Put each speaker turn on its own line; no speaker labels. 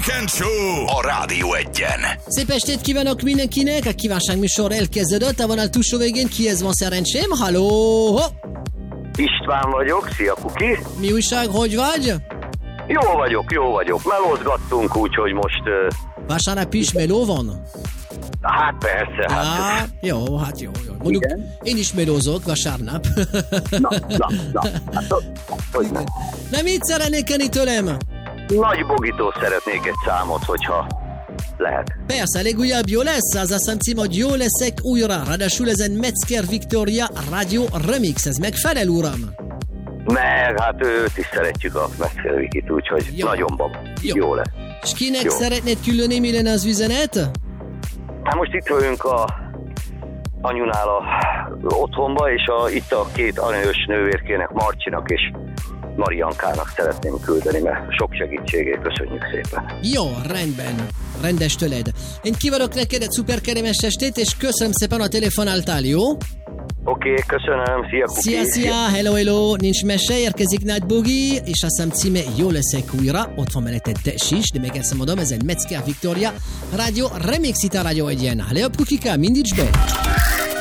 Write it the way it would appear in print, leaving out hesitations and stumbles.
Weekend Show a Rádió Egyen.
Szép estét kívánok mindenkinek, a kívánságműsor elkezdődött, a vonal túlsó végén kihez van szerencsém? Halló!
István vagyok, szia Kuki!
Mi újság, hogy vagy?
Jó vagyok. Melózgattunk, úgyhogy most...
Vasárnap is meló van?
Hát persze, hát...
Jó. Mondjuk, én is melózok vasárnap.
Na, hát, hogy nem.
De mit szeretnék enni tőlem?
Nagy bogitó szeretnék egy számot, hogyha lehet.
Persze, legújabb jó lesz, az a számcím, hogy jó leszek újra. Ráadásul ezen Metzger Victoria Radio Remix, ez megfelel, uram?
Meg, hát őt is szeretjük a Metzger Vikit, úgyhogy
jó.
Nagyon jó lesz.
És kinek
Jó.
szeretnéd küldeni, mi lenne az üzenet?
Hát most itt vagyunk a anyunál a otthonba, és itt a két aranyos nővérkének, Marcsinak és Mariankának szeretném küldeni, mert sok segítségét köszönjük szépen.
Jó, rendben. Rendes tőled. Én kívánok neked egy szuper kellemes estét, és köszönöm szépen a telefonáltál, jó?
Oké, köszönöm, szia Kuki!
Szia, hello, nincs mese, érkezik Nagy Bogi, és azt hiszem címe Jó leszek újra, ott van mellette Des is, de még ezt mondom, ez egy Metzger Victoria Radio Remix itt a Radio Egyen. Hello, Kukika, mindíts be!